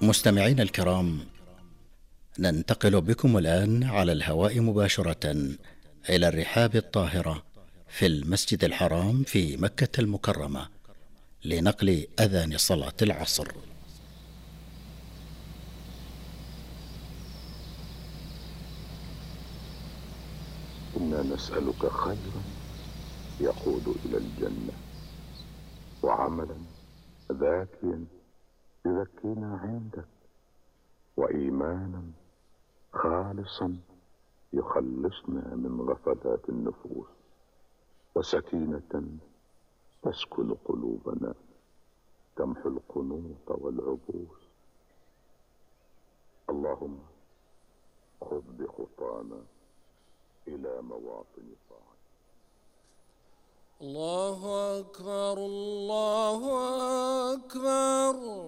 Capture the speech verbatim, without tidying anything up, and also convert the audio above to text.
مستمعينا الكرام، ننتقل بكم الآن على الهواء مباشرة إلى الرحاب الطاهرة في المسجد الحرام في مكة المكرمة لنقل أذان صلاة العصر. إنا نسألك خيرا يقود إلى الجنة، وعملا ذاكيا يذكينا عندك، وإيمانا خالصا يخلصنا من غفلات النفوس، وسكينة تسكن قلوبنا تمحو القنوط والعبوس. اللهم خذ بخطانا إلى مواطن طاعتك. الله أكبر، الله أكبر.